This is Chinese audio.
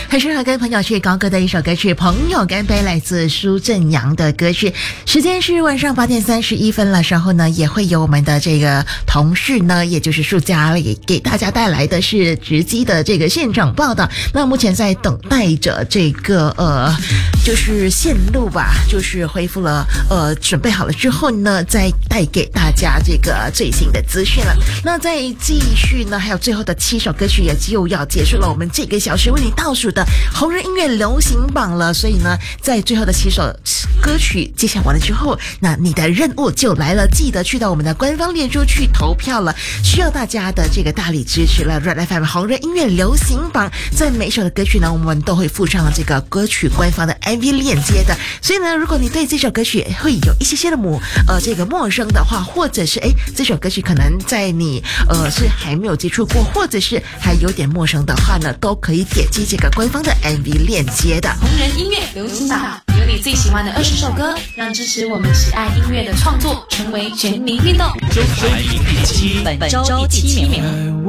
很适合跟朋友去高歌的一首歌曲《朋友干杯》，来自苏正阳的歌曲。时间是晚上8点31分了，稍后呢也会有我们的这个同事呢，也就是树家也给大家带来的是直击的这个现场报道。那目前在等待着这个就是线路吧，就是恢复了准备好了之后呢，再带给大家这个最新的资讯了。那再继续呢，还有最后的7首歌曲也就要结束了我们这个小时为你倒数的红人音乐流行榜了。所以呢，在最后的7首歌曲接下完了之后，那你的任务就来了，记得去到我们的官方脸书去投票了，需要大家的这个大力支持了。 Red FM 红人音乐流行榜在每首的歌曲呢，我们都会附上这个歌曲官方的 MV 链接的。所以呢，如果你对这首歌曲会有一些的这个陌生的话，或者是这首歌曲可能在你是还没有接触过，或者是还有点陌生的话呢，都可以点击这个官方的 MV 链接的。 红人音乐流行榜，有你最喜欢的20首歌，让支持我们喜爱音乐的创作成为全民运动。 周排第7， 本周第7名。